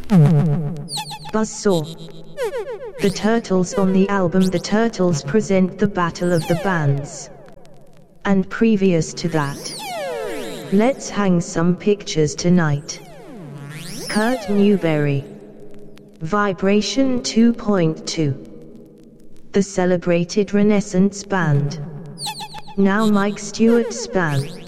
Buzzsaw. The Turtles. On the album The Turtles present the Battle of the Bands. And previous to that, let's hang some pictures tonight. Kurt Newberry. Vibration 2.2. The celebrated Renaissance band. Now Mike Stewart Span.